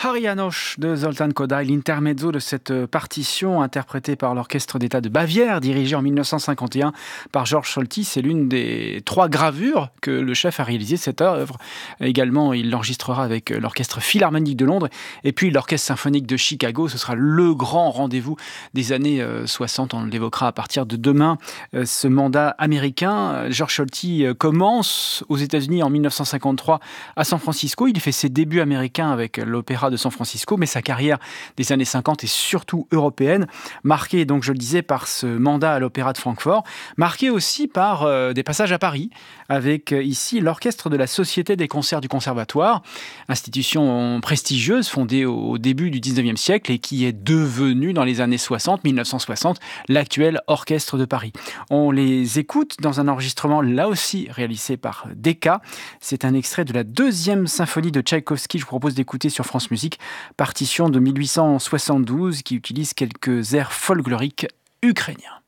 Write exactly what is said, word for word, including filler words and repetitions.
Hari János de Zoltán Kodály, l'intermezzo de cette partition interprétée par l'Orchestre d'État de Bavière, dirigé en mille neuf cent cinquante et un par Georges Solti. C'est l'une des trois gravures que le chef a réalisées, cette œuvre. Également, il l'enregistrera avec l'Orchestre Philharmonique de Londres et puis l'Orchestre Symphonique de Chicago. Ce sera le grand rendez-vous des années soixante. On l'évoquera à partir de demain, ce mandat américain. Georges Solti commence aux États-Unis en mille neuf cent cinquante-trois à San Francisco. Il fait ses débuts américains avec l'Opéra de San Francisco, mais sa carrière des années cinquante est surtout européenne, marquée, donc je le disais, par ce mandat à l'Opéra de Francfort, marquée aussi par euh, des passages à Paris, avec euh, ici l'Orchestre de la Société des concerts du Conservatoire, institution prestigieuse fondée au, au début du dix-neuvième siècle et qui est devenue dans les années soixante, mille neuf cent soixante, l'actuel Orchestre de Paris. On les écoute dans un enregistrement là aussi réalisé par Decca. C'est un extrait de la deuxième symphonie de Tchaïkovski. Je vous propose d'écouter sur France Musique. Partition de mille huit cent soixante-douze qui utilise quelques airs folkloriques ukrainiens.